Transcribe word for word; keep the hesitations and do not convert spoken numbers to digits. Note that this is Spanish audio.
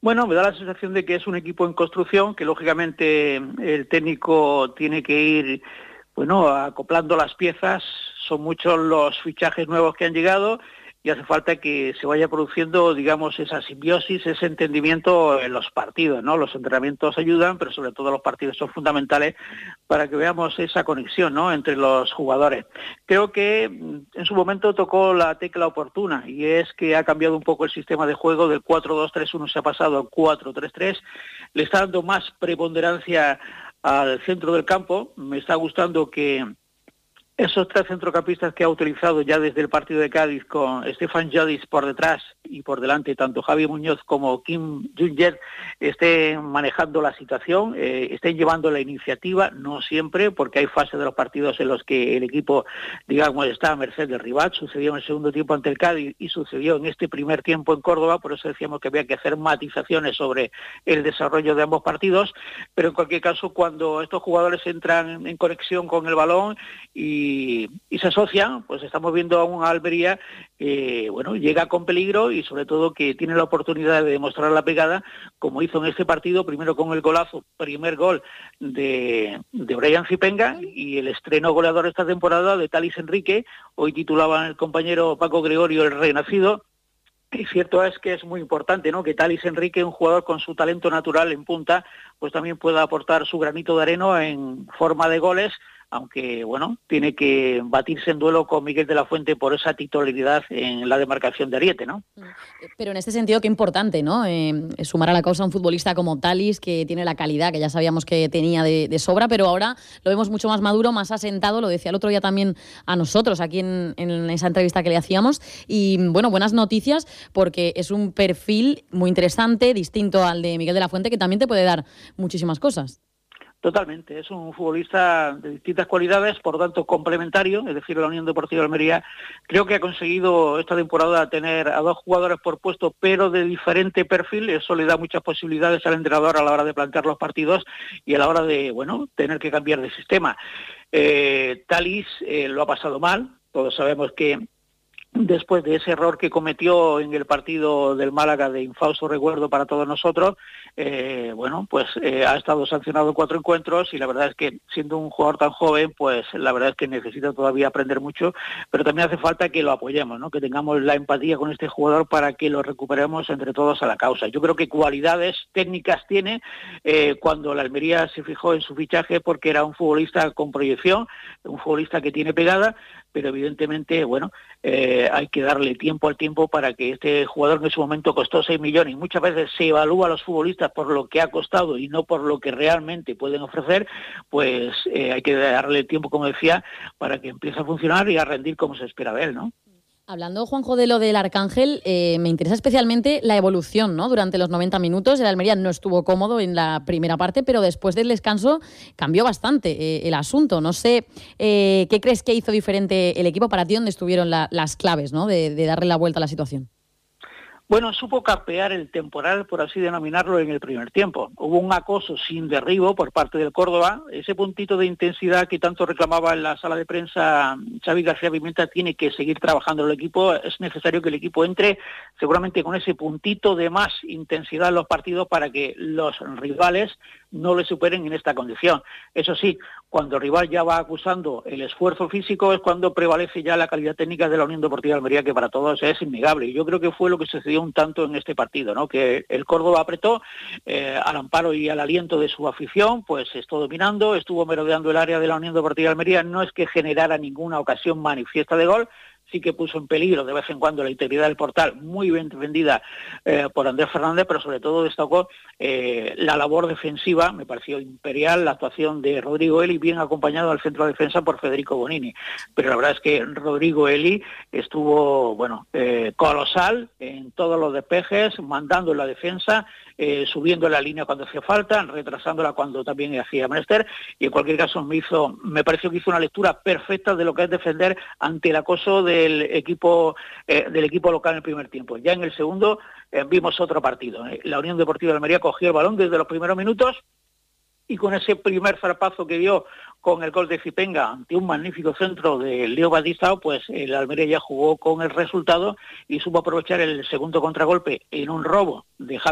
Bueno, me da la sensación de que es un equipo en construcción, que lógicamente el técnico tiene que ir, bueno, acoplando las piezas. Son muchos los fichajes nuevos que han llegado y hace falta que se vaya produciendo, digamos, esa simbiosis, ese entendimiento en los partidos, ¿no? Los entrenamientos ayudan, pero sobre todo los partidos son fundamentales para que veamos esa conexión, ¿no?, entre los jugadores. Creo que en su momento tocó la tecla oportuna y es que ha cambiado un poco el sistema de juego del cuatro dos tres uno, se ha pasado al cuatro tres tres, le está dando más preponderancia al centro del campo. Me está gustando que esos tres centrocampistas que ha utilizado ya desde el partido de Cádiz, con Stefan Jadis por detrás y por delante, tanto Javi Muñoz como Kim Jung-Jae, estén manejando la situación, eh, estén llevando la iniciativa, no siempre, porque hay fases de los partidos en los que el equipo, digamos, está a merced del rival. Sucedió en el segundo tiempo ante el Cádiz y sucedió en este primer tiempo en Córdoba, por eso decíamos que había que hacer matizaciones sobre el desarrollo de ambos partidos, pero en cualquier caso, cuando estos jugadores entran en conexión con el balón y Y, y se asocian, pues estamos viendo a un Almería que, bueno, llega con peligro y sobre todo que tiene la oportunidad de demostrar la pegada, como hizo en este partido, primero con el golazo, primer gol de, de Brian Zipenga, y el estreno goleador esta temporada de Talis Enrique. Hoy titulaba el compañero Paco Gregorio el renacido. Y cierto es que es muy importante, ¿no?, que Talis Enrique, un jugador con su talento natural en punta, pues también pueda aportar su granito de arena en forma de goles, aunque, bueno, tiene que batirse en duelo con Miguel de la Fuente por esa titularidad en la demarcación de Ariete, ¿no? Pero en este sentido, qué importante, ¿no?, eh, sumar a la causa a un futbolista como Talis, que tiene la calidad que ya sabíamos que tenía de, de sobra, pero ahora lo vemos mucho más maduro, más asentado, lo decía el otro día también a nosotros, aquí en, en esa entrevista que le hacíamos, y, bueno, buenas noticias, porque es un perfil muy interesante, distinto al de Miguel de la Fuente, que también te puede dar muchísimas cosas. Totalmente, es un futbolista de distintas cualidades, por lo tanto complementario, es decir, la Unión Deportiva de Almería creo que ha conseguido esta temporada tener a dos jugadores por puesto, pero de diferente perfil. Eso le da muchas posibilidades al entrenador a la hora de plantear los partidos y a la hora de, bueno, tener que cambiar de sistema. Eh, Talis eh, lo ha pasado mal, todos sabemos que después de ese error que cometió en el partido del Málaga, de infausto recuerdo para todos nosotros, eh, bueno, pues eh, ha estado sancionado cuatro encuentros y la verdad es que, siendo un jugador tan joven, pues la verdad es que necesita todavía aprender mucho, pero también hace falta que lo apoyemos, ¿no?, que tengamos la empatía con este jugador para que lo recuperemos entre todos a la causa. Yo creo que cualidades técnicas tiene. Eh, cuando la Almería se fijó en su fichaje, porque era un futbolista con proyección, un futbolista que tiene pegada, pero evidentemente, bueno, eh, hay que darle tiempo al tiempo para que este jugador, que en su momento costó seis millones, y muchas veces se evalúa a los futbolistas por lo que ha costado y no por lo que realmente pueden ofrecer, pues eh, hay que darle tiempo, como decía, para que empiece a funcionar y a rendir como se espera de él, ¿no? Hablando, Juanjo, de lo del Arcángel, eh, me interesa especialmente la evolución, ¿no?, durante los noventa minutos. El Almería no estuvo cómodo en la primera parte, pero después del descanso cambió bastante eh, el asunto. No sé, eh, ¿qué crees que hizo diferente el equipo? Para ti, ¿dónde estuvieron la, las claves, ¿no?, de, de darle la vuelta a la situación? Bueno, supo capear el temporal, por así denominarlo, en el primer tiempo. Hubo un acoso sin derribo por parte del Córdoba. Ese puntito de intensidad que tanto reclamaba en la sala de prensa Xavi García Pimenta tiene que seguir trabajando el equipo. Es necesario que el equipo entre seguramente con ese puntito de más intensidad en los partidos para que los rivales no le superen en esta condición. Eso sí, cuando el rival ya va acusando el esfuerzo físico, es cuando prevalece ya la calidad técnica de la Unión Deportiva de Almería, que para todos es innegable. Y yo creo que fue lo que sucedió un tanto en este partido, ¿no?, que el Córdoba apretó, eh, al amparo y al aliento de su afición, pues estuvo dominando, estuvo merodeando el área de la Unión Deportiva de Almería. No es que generara ninguna ocasión manifiesta de gol, sí que puso en peligro de vez en cuando la integridad del portal, muy bien defendida eh, por Andrés Fernández, pero sobre todo destacó eh, la labor defensiva. Me pareció imperial la actuación de Rodrigo Eli, bien acompañado al centro de defensa por Federico Bonini. Pero la verdad es que Rodrigo Eli estuvo, bueno, eh, colosal en todos los despejes, mandando en la defensa, eh, subiendo la línea cuando hacía falta, retrasándola cuando también hacía menester, y en cualquier caso me hizo, me pareció que hizo una lectura perfecta de lo que es defender ante el acoso del equipo eh, del equipo local en el primer tiempo. Ya en el segundo eh, vimos otro partido. Eh. La Unión Deportiva de Almería cogió el balón desde los primeros minutos y con ese primer zarpazo que dio con el gol de Zipenga ante un magnífico centro de Leo Batistao, pues el Almería ya jugó con el resultado y supo aprovechar el segundo contragolpe en un robo de Javi